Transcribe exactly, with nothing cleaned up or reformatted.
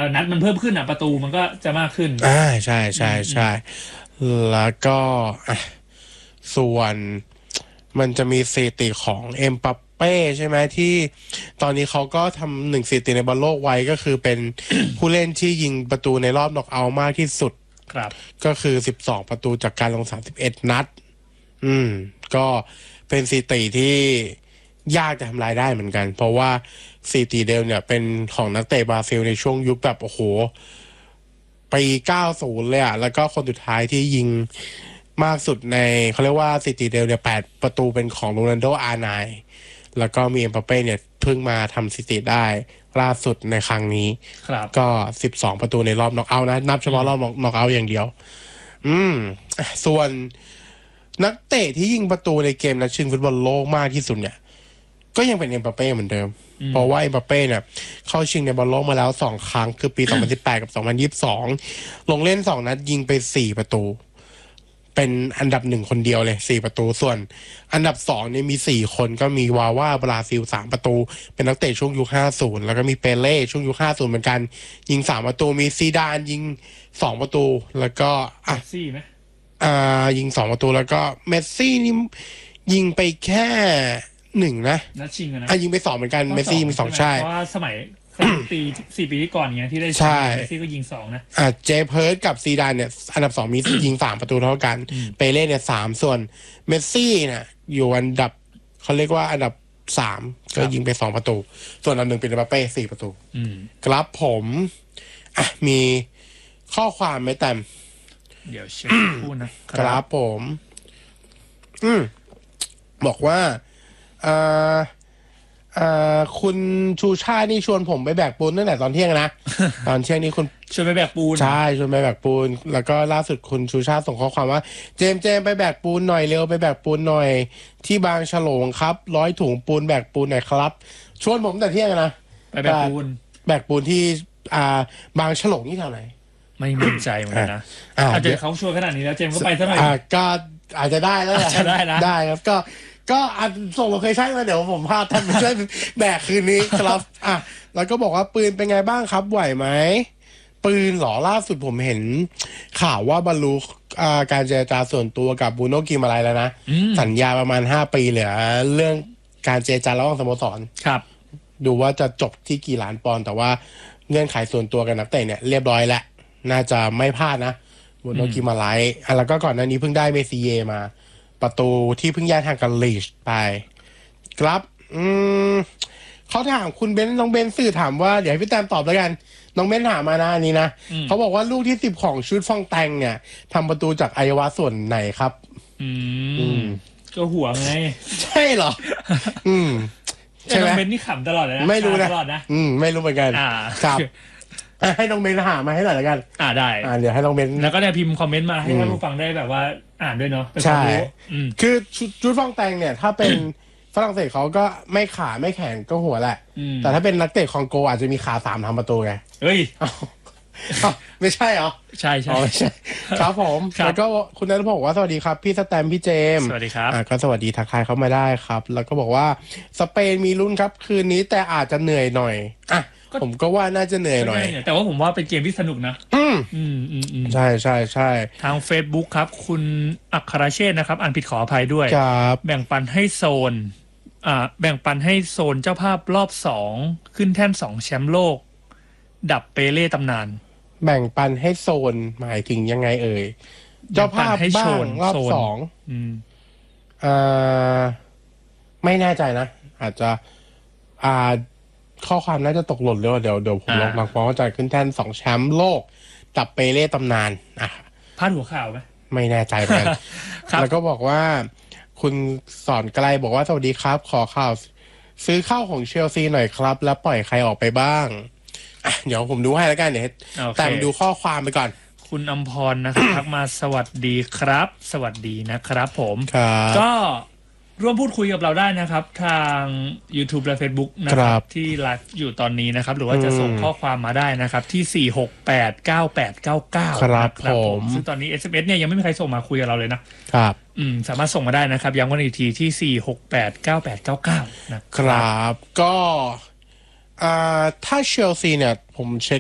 นัดมันเพิ่มขึ้นอ่ะประตูมันก็จะมากขึ้นอ่าใช่ใช่ใช่แล้วก็ส่วนมันจะมีสถิติของเอ็มบัปเป้ใช่ไหมที่ตอนนี้เขาก็ทำหนึ่งสถิติในบอลโลกไว้ก็คือเป็น ผู้เล่นที่ยิงประตูในรอบน็อกเอาท์มากที่สุดครับก็คือสิบสองประตูจากการลงสามสิบเอ็ดนัดอืมก็เป็นสถิติที่ยากจะทำลายได้เหมือนกันเพราะว่าสถิติเดิมเนี่ยเป็นของนักเตะบราซิลในช่วงยุคแบบโอ้โหปีเก้าสิบเลยอ่ะแล้วก็คนสุดท้ายที่ยิงมากสุดในเขาเรียกว่าสถิติเดิมเนี่ยแปดประตูเป็นของโรนัลโด อาร์ ไนน์ แล้วก็มีเอ็มบัปเป้เนี่ยเพิ่งมาทำสถิติได้ล่าสุดในครั้งนี้ก็สิบสองประตูในรอบน็อกเอาท์นะนับเฉพาะรอบน็อกเอาท์อย่างเดียวอืมส่วนนักเตะที่ยิงประตูในเกมนัดชิงฟุตบอลโลกมากที่สุดเนี่ยก็ยังเป็นเอ็มบัปเป้เหมือนเดิมเพราะว่าเอ็มบัปเป้เนี่ยเข้าชิงในบอลโลกมาแล้วสองครั้งคือปีสองพันสิบแปดกับสองพันยี่สิบสองลงเล่นสองนัดยิงไปสี่ประตูเป็นอันดับหนึ่งคนเดียวเลยสี่ประตูส่วนอันดับสองเนี่ยมีสี่คนก็มีวาว่าบราซิลสามประตูเป็นนักเตะช่วงยุคห้าสิบแล้วก็มีเปเล่ช่วงยุคห้าสิบเหมือนกันยิงสามประตูมีซีดานยิงสองประตูแล้วก็อ่ะเมสซี่มั้ยอ่ายิงสองประตูแล้วก็เมสซี่นี่ยิงไปแค่หนึ่งนะนัดชิงนะอ่ะยิงไปสองเหมือนกันเมสซี่มีสองใช่เพราะว่าสมัยปีสี่ปีที่ก่อนเงี้ยที่ได้ใช่เมสซี่ก็ยิงสองนะอ่ะเจเพิร์ทกับซีดานเนี่ยอันดับสองมียิงสามประตูเท่ากันเปเล่เนี่ยสามส่วนเมสซี่เนี่ยอยู่อันดับเขาเรียกว่าอันดับสามก็ยิงไปสองประตูส่วนอันดับหนึ่งเป็นเอ็มบัปเป้สี่ประตูครับผมอ่ะมีข้อความไหมแต้มเดี๋ยวเช็คพูดนะครับผมอืมบอกว่าเอ่อเอ่อคุณชูชาตินี่ชวนผมไปแบกปูนตั้งแต่ตอนเที่ยงนะ ตอนเที่ยงนี้คุณชวนไปแบกปูนใช่ชวนไปแบกปูนแล้วก็ล่าสุดคุณชูชาติส่งข้อความว่าเจมเจมไปแบกปูนหน่อยเร็วไปแบกปูนหน่อยที่บางฉลงครับร้อยถุงปูนแบกปูนหน่อยครับชวนผมแต่เที่ยงนะไปแบกปูนแบกปูนที่อ่าบางฉลงนี่แถวไหนไม่มั่นใจเหมือนกันนะอาจจะเขาชวนขนาดนี้แล้วเจมก็ไปซะหน่อยก็อาจจะได้แล้วจะได้นะได้ครับก็ก็อาจส่งโลเคชั่นมาเดี๋ยวผมพาท่านไปช่วยแบกคืนนี้ครับอ่ะแล้วก็บอกว่าปืนเป็นไงบ้างครับไหวไหมปืนหรอล่าสุดผมเห็นข่าวว่าบรรลุการเจรจาส่วนตัวกับบูโน่กิมอะไรแล้วนะสัญญาประมาณห้าปีเหลือเรื่องการเจรจาระหว่างสโมสรครับดูว่าจะจบที่กี่ล้านปอนด์แต่ว่าเงื่อนไขส่วนตัวกับนักเตะเนี่ยเรียบร้อยแล้วน่าจะไม่พลาดนะบูโน่กิมาไลท์อ่ะแล้วก็ก่อนหน้านี้เพิ่งได้เมซิเยมาประตูที่เพิ่งย้ายทางกับลีชไปครับอืมเขาถามคุณเบนน้องเบนสื่อถามว่าเดี๋ยวให้พี่แต้มตอบแล้วกันน้องเบนถามมานะอันนี้นะเขาบอกว่าลูกที่สิบของชุดฟองแตงเนี่ยทำประตูจากอวัยวะส่วนไหนครับอืมก็หัวไงใช่เหรออืมใช่ไหมน้องเบนนี่ขำตลอดเลยนะไม่รู้นะตลอดนะอืมไม่รู้เหมือนกันครับให้น้องเบนหามาให้หน่อยแล้วกันอ่าได้อ่าเดี๋ยวให้น้องเบนแล้วก็เนี่ยพิมพ์คอมเมนต์มาให้ท่านผู้ฟังได้แบบว่าอ่านด้วยเนาะใช่คือชุดฟองแตงเนี่ยถ้าเป็นฝรั่งเศสเขาก็ไม่ขาไม่แข็งก็หัวแหละแต่ถ้าเป็นนักเตะคองโกอาจจะมีขาสามทำประตูไงเฮ้ยไม่ใช่เหรอใช่ใช่ใช่ครับผมแล้วก็คุณนัทบอกว่าสวัสดีครับพี่สแตมพี่เจมสวัสดีครับอ่าก็สวัสดีทักทายเข้ามาได้ครับแล้วก็บอกว่าสเปนมีลุ้นครับคืนนี้แต่อาจจะเหนื่อยหน่อยอ่ะผมก็ว่าน่าจะเหนื่อยหน่อยแต่ว่าผมว่าเป็นเกมที่สนุกนะอืมอืมอืมอืมใช่ใช่ใช่ทาง Facebook ครับคุณอัครเชษนะครับอ่านผิดขออภัยด้วยครับแบ่งปันให้โซนอ่าแบ่งปันให้โซนเจ้าภาพรอบสองขึ้นแท่นสองแชมป์โลกดับเปเล่ตำนานแบ่งปันให้โซนหมายถึงยังไงเอ่ยเจ้าภาพบ้างรอบสองอืมอ่าไม่แน่ใจนะอาจจะอ่าข้อความน่าจะตกหล่นเลยเดี๋ยวเดี๋ยวผมลองลองฟ้องใจขึ้นแท่นสองแชมป์โลกดับเปเล่ตำนานอ่ะพาดหัวข่าวไหมไม่แน่ใจเหมือนกันแล้วก็บอกว่าคุณสอนไกลบอกว่าสวัสดีครับขอข่าวซื้อข้าวของเชลซีหน่อยครับแล้วปล่อยใครออกไปบ้างอ่ะเดี๋ยวผมดูให้แล้วกันเดี๋ยวแต่ดูข้อความไปก่อนคุณอมพรนะครับทักมาสวัสดีครับสวัสดีนะครับผมก็ร่วมพูดคุยกับเราได้นะครับทาง YouTube และ Facebook นะครับที่ไลฟ์อยู่ตอนนี้นะครับหรือว่าจะส่งข้อความมาได้นะครับที่สี่ หก แปด เก้า แปด เก้า เก้าครับผมซึ่งตอนนี้ เอส เอ็ม เอส เนี่ยยังไม่มีใครส่งมาคุยกับเราเลยนะครับอืมสามารถส่งมาได้นะครับย้ำกันอีกทีที่สี่ หก แปด เก้า แปด เก้า เก้านะครับก็อ่าถ้าเชลซีเนี่ยผมเช็ค